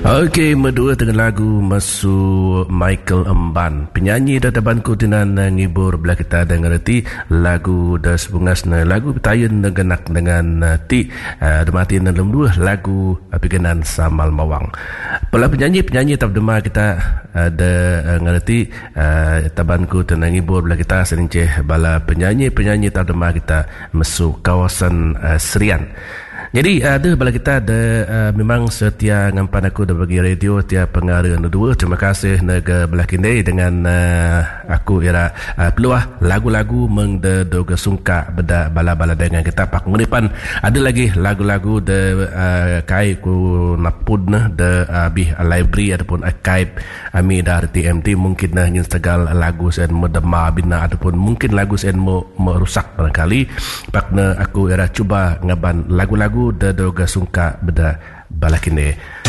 Okey, medua dengan lagu Masu Michael Emban. Penyanyi databanku tinan ngibur belah kita dengan reti lagu das bungas na lagu petayen negenak dengan ti demati na lem dua lagu pigenan samal mawang. Pela penyanyi tab dema kita ada ngerti tabanku tinan ngibur belah kita seninceh bala penyanyi tab dema kita masuk kawasan Serian. Jadi ada bala kita ada memang setia ngampan aku dah bagi radio tiap pengarah dua. Terima kasih nega belah kini dengan aku era peluah lagu-lagu meng de doga sungka beda bala-bala dengan kita pak nguripan. Ada lagi lagu-lagu de kai ku napud nah de bih library ataupun archive ami dari TMT mungkin nah nyin segal lagu sen medema bina ataupun mungkin lagu sen merusak barangkali. Pak na aku era cuba ngaban lagu-lagu da doga sungka beda balakinde.